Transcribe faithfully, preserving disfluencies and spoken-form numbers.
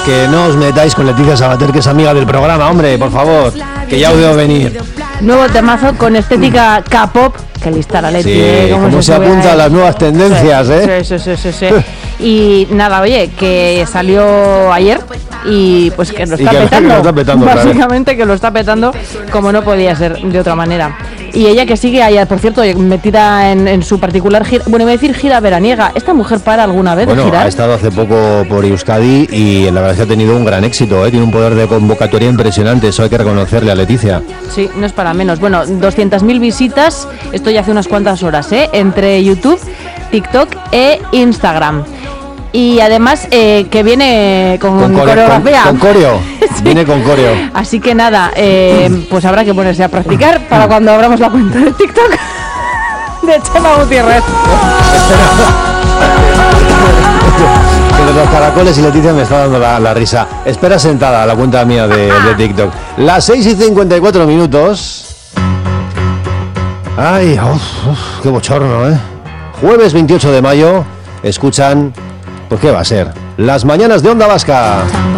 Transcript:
que no os metáis con Leticia Sabater, que es amiga del programa, hombre, por favor, que ya os veo venir. Nuevo temazo con estética K-pop, que lista la Leti, Sí, ¿eh? cómo se, se apunta a las nuevas tendencias, sí, ¿eh? Sí, sí, sí, sí, sí. Y nada, oye, que salió ayer y pues que lo está, que, petando, que lo está petando. Básicamente que lo está petando como no podía ser de otra manera. Y ella que sigue allá, por cierto, metida en, en su particular gira, bueno, iba a decir gira veraniega. ¿Esta mujer para alguna vez bueno, de girar? Ha estado hace poco por Euskadi y la verdad es que ha tenido un gran éxito, ¿eh? Tiene un poder de convocatoria impresionante, eso hay que reconocerle a Leticia. Sí, no es para menos. Bueno, doscientas mil visitas, esto ya hace unas cuantas horas, ¿eh? Entre YouTube, TikTok e Instagram. Y además eh, que viene con, con core, coreografía. Con, con coreo, sí. Viene con coreo. Así que nada, eh, pues habrá que ponerse a practicar para cuando abramos la cuenta de TikTok de Chema Gutiérrez. Que los caracoles y Leticia me está dando la, la risa. Espera sentada a la cuenta mía de, de TikTok. Las seis y cincuenta y cuatro minutos. Ay, uf, uf, qué bochorno, ¿eh? Jueves veintiocho de mayo, escuchan... ¿Pues qué va a ser? Las mañanas de Onda Vasca.